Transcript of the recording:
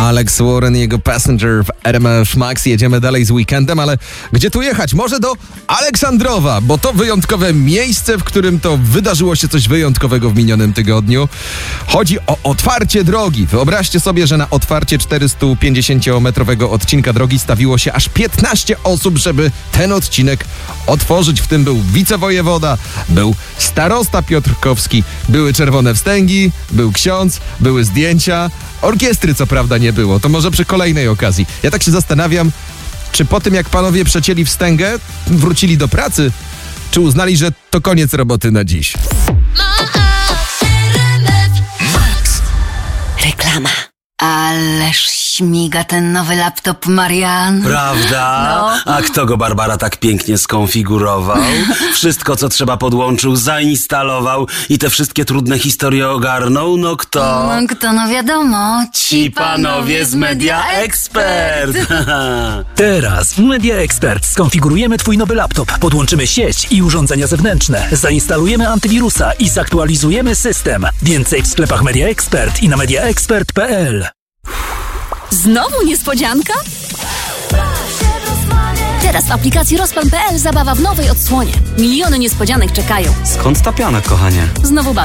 Alex Warren i jego Passenger w RMF Max. Jedziemy dalej z weekendem, ale gdzie tu jechać? Może do Aleksandrowa, bo to wyjątkowe miejsce, w którym to wydarzyło się coś wyjątkowego w minionym tygodniu. Chodzi o otwarcie drogi. Wyobraźcie sobie, że na otwarcie 450-metrowego odcinka drogi stawiło się aż 15 osób, żeby ten odcinek otworzyć. W tym był wicewojewoda, był starosta piotrkowski, były czerwone wstęgi, był ksiądz, były zdjęcia. Orkiestry co prawda nie było, to może przy kolejnej okazji. Ja tak się zastanawiam, czy po tym jak panowie przecięli wstęgę, wrócili do pracy, czy uznali, że to koniec roboty na dziś. Reklama. Ależ śmiga ten nowy laptop, Marian. Prawda? No. A kto go, Barbara, tak pięknie skonfigurował? Wszystko, co trzeba, podłączył, zainstalował i te wszystkie trudne historie ogarnął? No kto? No wiadomo. Ci panowie z Media Expert. Teraz w Media Expert skonfigurujemy Twój nowy laptop, podłączymy sieć i urządzenia zewnętrzne, zainstalujemy antywirusa i zaktualizujemy system. Więcej w sklepach Media Expert i na mediaexpert.pl. Znowu niespodzianka? Teraz w aplikacji Rozplan.pl zabawa w nowej odsłonie. Miliony niespodzianek czekają. Skąd ta piana, kochanie? Znowu